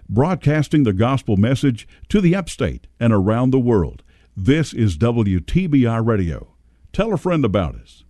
broadcasting the gospel message to the upstate and around the world. This is WTBI Radio. Tell a friend about us.